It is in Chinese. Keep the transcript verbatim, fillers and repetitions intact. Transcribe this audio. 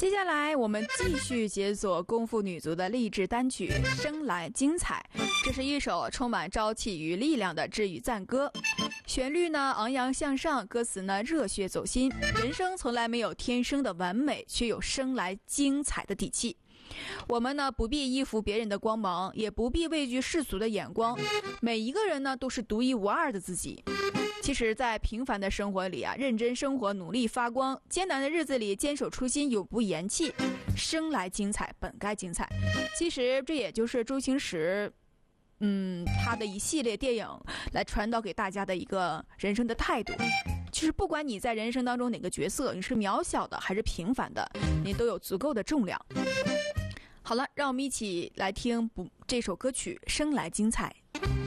接下来我们继续解锁功夫女足的励志单曲《生来精彩》，这是一首充满朝气与力量的治愈赞歌，旋律呢昂扬向上，歌词呢热血走心。人生从来没有天生的完美，却有生来精彩的底气。我们呢不必依附别人的光芒，也不必畏惧世俗的眼光，每一个人呢都是独一无二的自己。其实在平凡的生活里啊，认真生活，努力发光，艰难的日子里坚守初心，永不言弃，生来精彩本该精彩。其实这也就是周星驰嗯，他的一系列电影来传导给大家的一个人生的态度，就是不管你在人生当中哪个角色，你是渺小的还是平凡的，你都有足够的重量。好了，让我们一起来听这首歌曲《生来精彩》。